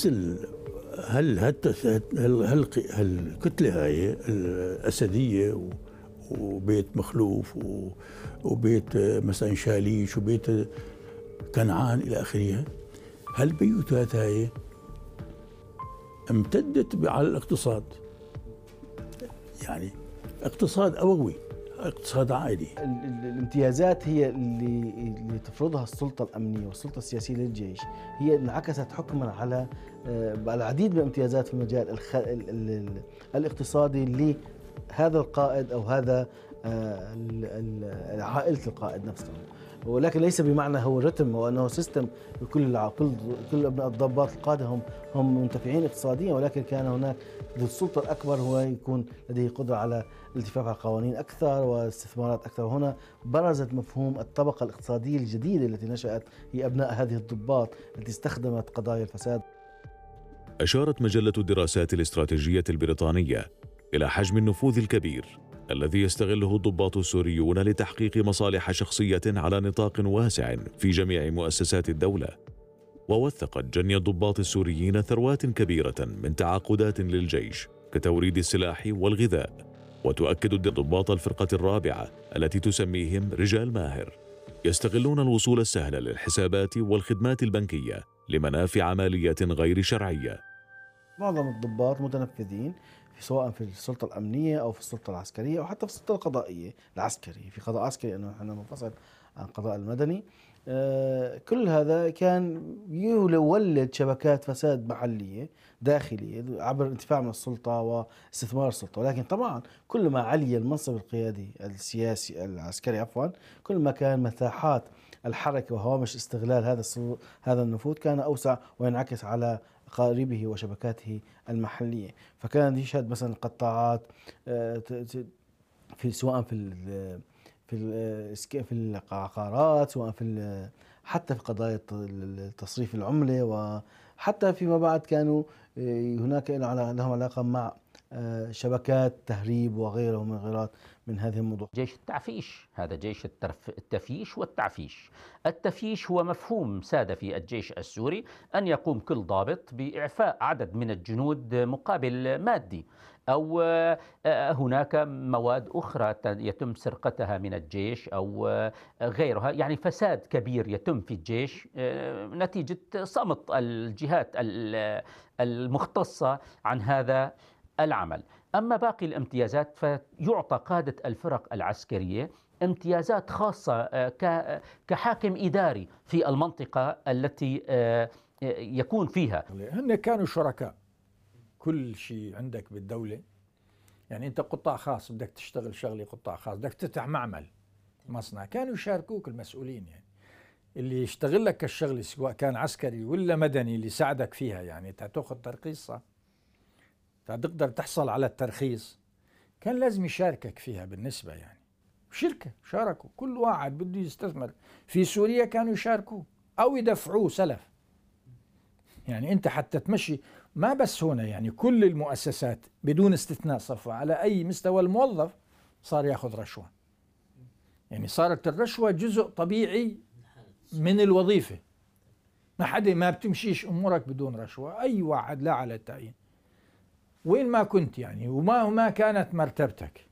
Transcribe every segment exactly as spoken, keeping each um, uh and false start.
بس هل هل هالكتله هاي الاسديه وبيت مخلوف وبيت مثلا شاليش وبيت كنعان الى اخره، هالبيوتات هاي امتدت على الاقتصاد، يعني اقتصاد ابوي، اقتصاد عائلي. الامتيازات هي اللي اللي تفرضها السلطه الامنيه والسلطه السياسيه للجيش، هي انعكست حكما على العديد من الامتيازات في المجال الخ... ال... ال... الاقتصادي لهذا القائد او هذا عائله القائد نفسه، ولكن ليس بمعنى هو رتم وانه سيستم كل كل كل ابناء الضباط القاده هم هم منتفعين اقتصاديا، ولكن كان هناك للسلطه الاكبر هو يكون لديه قدره على الالتفاف على قوانين اكثر واستثمارات اكثر. وهنا برزت مفهوم الطبقه الاقتصاديه الجديده التي نشات هي ابناء هذه الضباط التي استخدمت قضايا الفساد. أشارت مجلة الدراسات الاستراتيجية البريطانية إلى حجم النفوذ الكبير الذي يستغله الضباط السوريون لتحقيق مصالح شخصية على نطاق واسع في جميع مؤسسات الدولة. ووثقت جني الضباط السوريين ثروات كبيرة من تعاقدات للجيش كتوريد السلاح والغذاء. وتؤكد ضباط الفرقة الرابعة التي تسميهم رجال ماهر يستغلون الوصول السهل للحسابات والخدمات البنكية لمنافع مالية غير شرعية. معظم الضباط متنفذين سواء في السلطة الأمنية أو في السلطة العسكرية أو حتى في السلطة القضائية العسكري، في قضاء عسكري أنه احنا منفصل عن القضاء المدني. آه كل هذا كان يولد شبكات فساد محلية داخلية عبر الانتفاع من السلطة واستثمار السلطة. ولكن طبعا كل ما علي المنصب القيادي السياسي العسكري عفوا كل ما كان مساحات الحركة وهوامش استغلال هذا هذا النفوذ كان أوسع وينعكس على قاربه وشبكاته المحلية. فكان يشهد مثلا القطاعات في سواء في في في العقارات، سواء في حتى في قضايا تصريف العملة، وحتى فيما بعد كانوا هناك لهم علاقة مع شبكات تهريب وغيره من غيرات من هذه الموضوع. جيش التعفيش، هذا جيش التفييش والتعفيش. التفييش هو مفهوم ساد في الجيش السوري أن يقوم كل ضابط بإعفاء عدد من الجنود مقابل مادي، أو هناك مواد أخرى يتم سرقتها من الجيش أو غيرها، يعني فساد كبير يتم في الجيش نتيجة صمت الجهات المختصة عن هذا العمل. أما باقي الامتيازات فيعطى قادة الفرق العسكرية امتيازات خاصة كحاكم إداري في المنطقة التي يكون فيها. هن كانوا شركاء، كل شيء عندك بالدولة، يعني أنت قطاع خاص بدك تشتغل شغلة قطاع خاص، بدك تفتح معمل مصنع، كانوا يشاركوك المسؤولين، يعني اللي يشتغل لك الشغلة سواء كان عسكري ولا مدني اللي يساعدك فيها، يعني تأخذ ترخيص صح تقدر تحصل على الترخيص، كان لازم يشاركك فيها بالنسبة، يعني شركة شاركوا، كل واحد بده يستثمر في سوريا كانوا يشاركوه أو يدفعوه سلف. يعني أنت حتى تمشي ما بس هنا، يعني كل المؤسسات بدون استثناء صفوة على أي مستوى الموظف صار يأخذ رشوة، يعني صارت الرشوة جزء طبيعي من الوظيفة، ما حدا ما بتمشيش أمورك بدون رشوة، أي واحد لا على التعيين وين ما كنت يعني وما ما كانت مرتبتك.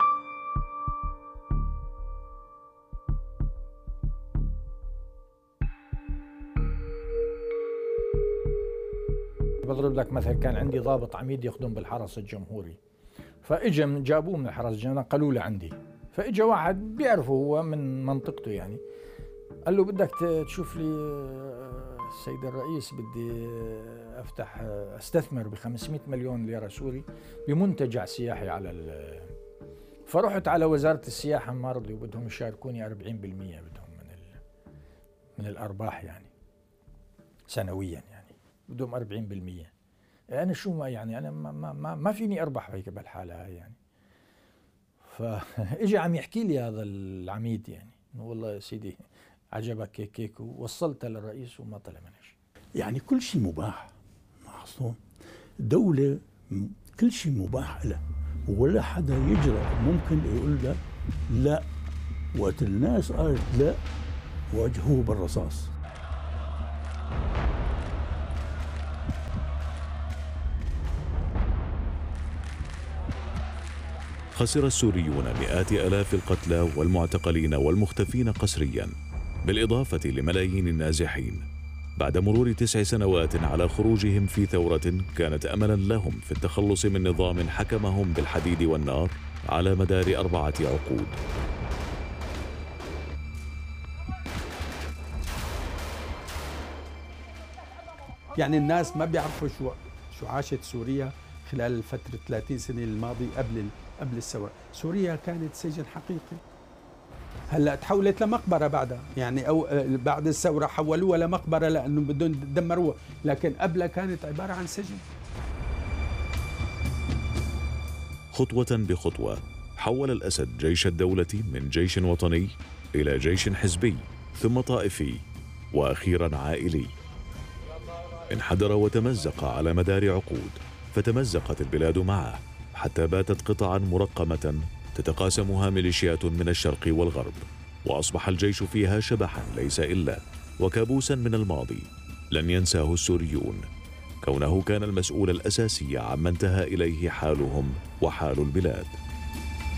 بضرب لك مثل، كان عندي ضابط عميد يخدم بالحرس الجمهوري، فاجا جابوه من الحرس الجمهوري قالوا له عندي، فاجا واحد بيعرفه هو من منطقته، يعني قال له بدك تشوف لي السيد الرئيس، بدي افتح استثمر ب خمسمئة مليون ليره سوري بمنتجع سياحي على ال فرحت على وزاره السياحه ما رضيوا، بدهم يشاركوني أربعين بالمئة بدهم من ال من الارباح، يعني سنويا، يعني بدهم أربعين بالمئة. انا شو ما يعني انا ما ما ما فيني اربح هيك بالحاله هاي يعني. فاجى عم يحكي لي هذا العميد، يعني انه والله يا سيدي عجبك هيك هيك، ووصلتها للرئيس وما طلع منها شيء. يعني كل شيء مباح محصون، دولة كل شيء مباح لها، ولا حدا يجرأ ممكن يقول له لا. وقت الناس قالت لا واجهوه بالرصاص. خسر السوريون مئات آلاف القتلى والمعتقلين والمختفين قسريا، بالإضافة لملايين النازحين، بعد مرور تسع سنوات على خروجهم في ثورة كانت أملا لهم في التخلص من نظام حكمهم بالحديد والنار على مدار أربعة عقود. يعني الناس ما بيعرفوا شو شو عاشت سوريا خلال الفترة ثلاثين سنة الماضية قبل قبل الثورة. سوريا كانت سجن حقيقي، هلا تحولت لمقبرة بعدها، يعني أو بعد الثورة حولوها لمقبرة لأنه بدهم يدمروها، لكن قبلها كانت عبارة عن سجن. خطوة بخطوة حول الأسد جيش الدولة من جيش وطني إلى جيش حزبي ثم طائفي وأخيرا عائلي. انحدر وتمزق على مدار عقود، فتمزقت البلاد معه حتى باتت قطعا مرقمة تتقاسمها ميليشيات من الشرق والغرب، وأصبح الجيش فيها شبحا ليس إلا وكابوسا من الماضي لن ينساه السوريون، كونه كان المسؤول الأساسي عما انتهى إليه حالهم وحال البلاد.